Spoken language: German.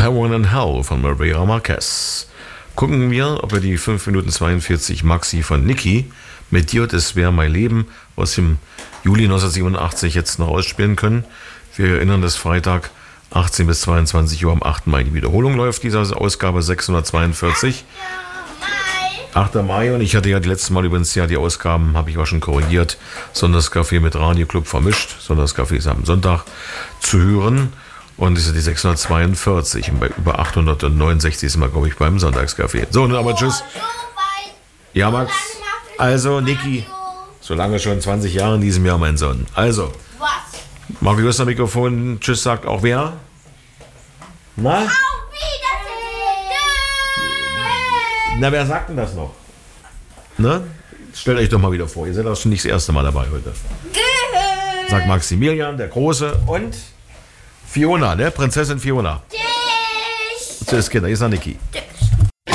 Heaven and Hell von Maria Marquez. Gucken wir, ob wir die 5 Minuten 42 Maxi von Niki mit dir, das wäre mein Leben, aus dem Juli 1987 jetzt noch ausspielen können. Wir erinnern, dass Freitag 18 bis 22 Uhr am 8. Mai die Wiederholung läuft, dieser Ausgabe 642. 8. Mai, und ich hatte ja die letzten Mal übrigens ja die Ausgaben, habe ich auch schon korrigiert, Sonntagskaffee mit Radioclub vermischt. Sonntagskaffee ist am Sonntag zu hören. Und das ist die 642. Und bei über 869 sind wir, glaube ich, beim Sonntagskaffee. So, nun aber tschüss. Ja, Max. Also, Niki. So lange schon, 20 Jahre in diesem Jahr, mein Sohn. Also. Was? Marco Jöster Mikrofon. Tschüss sagt auch wer? Na? Auf Wiedersehen! Na, wer sagt denn das noch? Ne? Stellt euch doch mal wieder vor. Ihr seid auch schon nicht das erste Mal dabei heute. Sagt Maximilian, der Große, und Fiona, ne? Prinzessin Fiona. Tschüss! Tschüss, Kinder. Hier ist noch Niki. Tschüss.